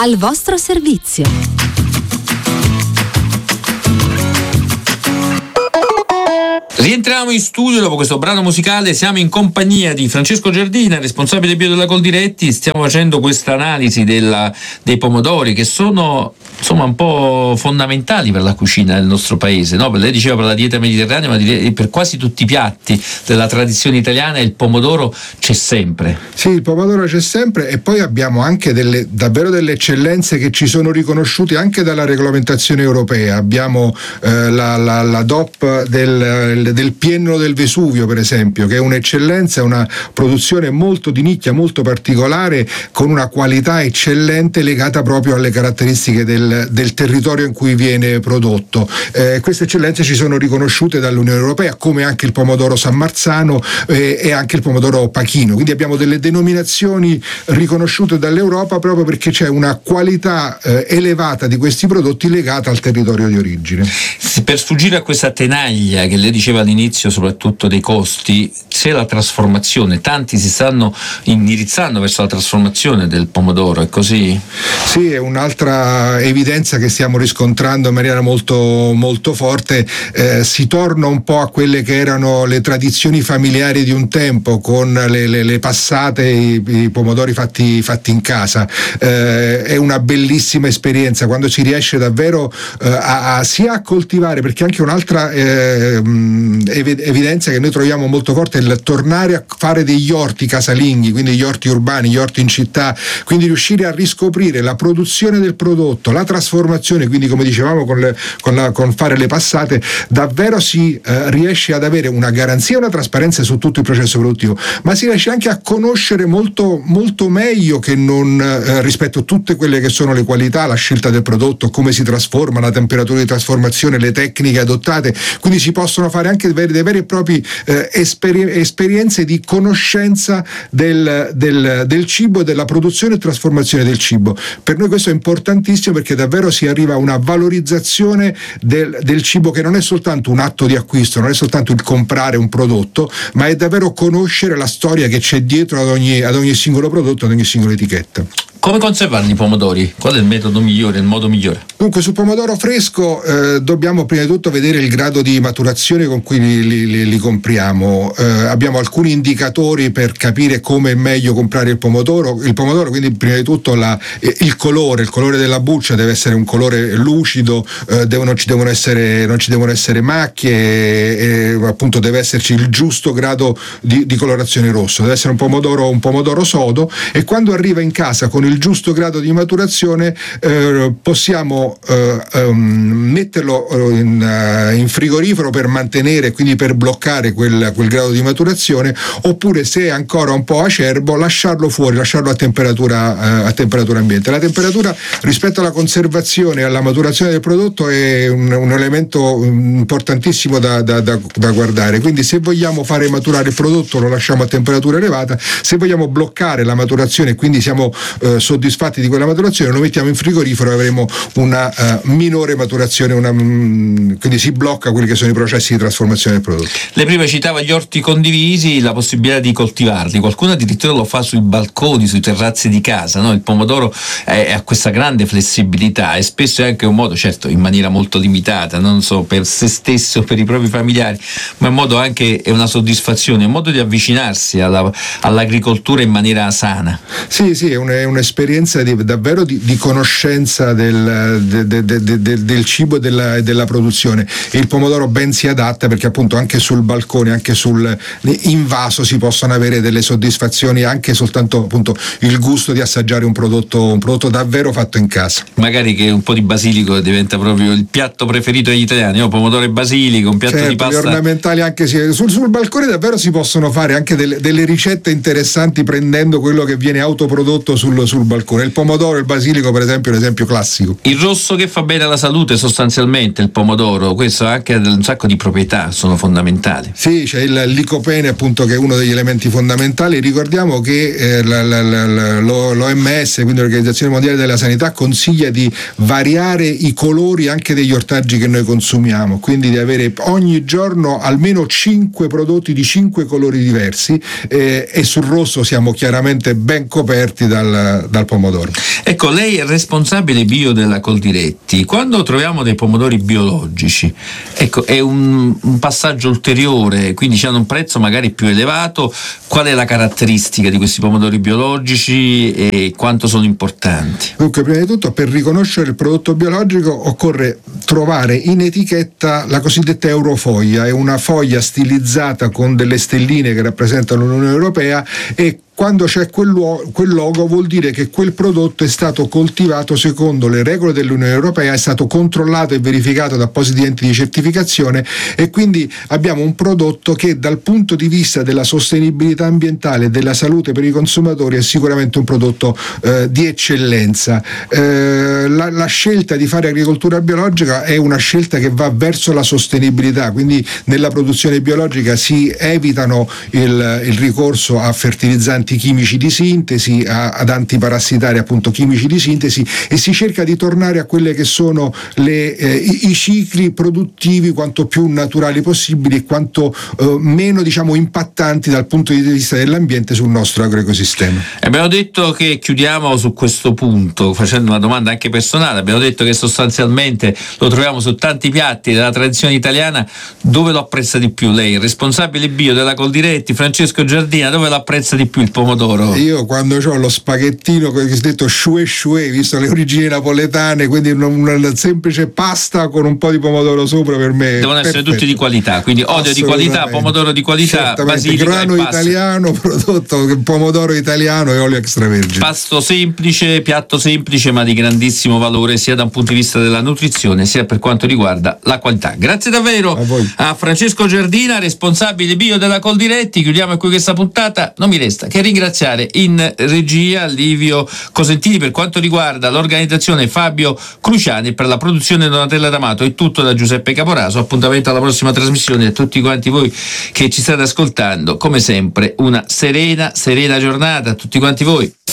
al vostro servizio. Rientriamo in studio dopo questo brano musicale, siamo in compagnia di Francesco Giardina, responsabile bio della Coldiretti. Stiamo facendo questa analisi dei pomodori, che sono insomma un po' fondamentali per la cucina del nostro paese, no? Lei diceva per la dieta mediterranea, ma per quasi tutti i piatti della tradizione italiana il pomodoro c'è sempre. Sì, il pomodoro c'è sempre, e poi abbiamo anche davvero delle eccellenze che ci sono riconosciute anche dalla regolamentazione europea. Abbiamo la DOP del Pieno del Vesuvio, per esempio, che è un'eccellenza, una produzione molto di nicchia, molto particolare, con una qualità eccellente legata proprio alle caratteristiche del territorio in cui viene prodotto. Queste eccellenze ci sono riconosciute dall'Unione Europea, come anche il pomodoro San Marzano e anche il pomodoro Pachino. Quindi abbiamo delle denominazioni riconosciute dall'Europa proprio perché c'è una qualità elevata di questi prodotti legata al territorio di origine. Per sfuggire a questa tenaglia che lei diceva all'inizio, soprattutto dei costi, c'è la trasformazione. Tanti si stanno indirizzando verso la trasformazione del pomodoro, è così? Sì, è un'altra evidenza che stiamo riscontrando in maniera molto, molto forte. Si torna un po' a quelle che erano le tradizioni familiari di un tempo, con le passate, i pomodori fatti in casa. È una bellissima esperienza quando si riesce davvero sia a coltivare, perché anche un'altra evidenza che noi troviamo molto forte è il tornare a fare degli orti casalinghi, quindi gli orti urbani, gli orti in città, quindi riuscire a riscoprire la produzione del prodotto, la trasformazione, quindi come dicevamo con fare le passate, davvero si riesce ad avere una garanzia e una trasparenza su tutto il processo produttivo, ma si riesce anche a conoscere molto, molto meglio che non rispetto a tutte quelle che sono le qualità, la scelta del prodotto, come si trasforma, la temperatura di trasformazione, le tecniche adottate. Quindi si possono fare anche dei veri e propri esperienze di conoscenza del cibo e della produzione e trasformazione del cibo. Per noi questo è importantissimo, perché davvero si arriva a una valorizzazione del cibo, che non è soltanto un atto di acquisto, non è soltanto il comprare un prodotto, ma è davvero conoscere la storia che c'è dietro ad ogni singolo prodotto, ad ogni singola etichetta. Come conservarli i pomodori? Qual è il metodo migliore, il modo migliore? Dunque, sul pomodoro fresco dobbiamo prima di tutto vedere il grado di maturazione con cui li compriamo. Abbiamo alcuni indicatori per capire come è meglio comprare il pomodoro. Quindi prima di tutto il colore della buccia deve essere un colore lucido, non ci devono essere macchie, appunto deve esserci il giusto grado di colorazione rosso, deve essere un pomodoro sodo, e quando arriva in casa con il giusto grado di maturazione possiamo metterlo in frigorifero per mantenere, quindi per bloccare quel grado di maturazione, oppure se è ancora un po' acerbo lasciarlo fuori, lasciarlo a temperatura ambiente. La temperatura rispetto alla conservazione e alla maturazione del prodotto è un elemento importantissimo da guardare. Quindi se vogliamo fare maturare il prodotto lo lasciamo a temperatura elevata, se vogliamo bloccare la maturazione e quindi siamo soddisfatti di quella maturazione lo mettiamo in frigorifero e avremo una minore maturazione, quindi si blocca quelli che sono i processi di trasformazione del prodotto. Lei prima citava gli orti condivisi, la possibilità di coltivarli. Qualcuno addirittura lo fa sui balconi, sui terrazzi di casa, no? Il pomodoro ha questa grande flessibilità e spesso è anche un modo, certo in maniera molto limitata, non so, per se stesso, per i propri familiari, ma è un modo anche, è una soddisfazione, è un modo di avvicinarsi all'agricoltura in maniera sana. Sì, è un'esperienza davvero di conoscenza del cibo e della produzione. E il pomodoro ben si adatta, perché appunto anche sul balcone, anche in vaso si possono avere delle soddisfazioni, anche soltanto appunto il gusto di assaggiare un prodotto davvero fatto in casa. Magari che un po' di basilico diventa proprio il piatto preferito degli italiani, no? Pomodoro e basilico, un piatto di pasta. Gli ornamentali anche sul balcone davvero si possono fare anche delle ricette interessanti, prendendo quello che viene autoprodotto sul balcone. Il pomodoro e il basilico, per esempio, è un esempio classico. Il rosso che fa bene alla salute, sostanzialmente, il pomodoro, questo anche ha un sacco di proprietà, sono fondamentali. Sì, c'è il licopene, appunto, che è uno degli elementi fondamentali. Ricordiamo che l'OMS, quindi l'Organizzazione Mondiale della Sanità, consiglia di variare i colori anche degli ortaggi che noi consumiamo, quindi di avere ogni giorno almeno 5 prodotti di 5 colori diversi, e sul rosso siamo chiaramente ben coperti dal dal pomodoro. Ecco, lei è responsabile bio della Coldiretti. Quando troviamo dei pomodori biologici, ecco, è un passaggio ulteriore, quindi hanno un prezzo magari più elevato. Qual è la caratteristica di questi pomodori biologici e quanto sono importanti? Dunque, prima di tutto, per riconoscere il prodotto biologico occorre trovare in etichetta la cosiddetta eurofoglia, è una foglia stilizzata con delle stelline che rappresentano l'Unione Europea, e quando c'è quel logo vuol dire che quel prodotto è stato coltivato secondo le regole dell'Unione Europea, è stato controllato e verificato da appositi enti di certificazione, e quindi abbiamo un prodotto che dal punto di vista della sostenibilità ambientale e della salute per i consumatori è sicuramente un prodotto di eccellenza. La scelta di fare agricoltura biologica è una scelta che va verso la sostenibilità, quindi nella produzione biologica si evitano il ricorso a fertilizzanti chimici di sintesi, ad antiparassitari appunto chimici di sintesi, e si cerca di tornare a quelle che sono i cicli produttivi quanto più naturali possibili e quanto meno impattanti dal punto di vista dell'ambiente sul nostro agroecosistema. Abbiamo detto che chiudiamo su questo punto facendo una domanda anche personale. Abbiamo detto che sostanzialmente lo troviamo su tanti piatti della tradizione italiana. Dove lo apprezza di più lei, responsabile bio della Coldiretti, Francesco Giardina? Dove lo apprezza di più il pomodoro? Io quando ho lo spaghettino cosiddetto choué, visto le origini napoletane, quindi una semplice pasta con un po' di pomodoro sopra, per me devono essere perfetto. Tutti di qualità, quindi olio di qualità, pomodoro di qualità, basilico, grano italiano, prodotto pomodoro italiano e olio extravergine. Pasto semplice, piatto semplice ma di grandissimo valore sia da un punto di vista della nutrizione sia per quanto riguarda la qualità. Grazie davvero a Francesco Giardina, responsabile bio della Coldiretti. Chiudiamo qui questa puntata, non mi resta che ringraziare in regia Livio Cosentini, per quanto riguarda l'organizzazione Fabio Cruciani, per la produzione Donatella D'Amato. È tutto da Giuseppe Caporaso, appuntamento alla prossima trasmissione. A tutti quanti voi che ci state ascoltando, come sempre una serena giornata a tutti quanti voi.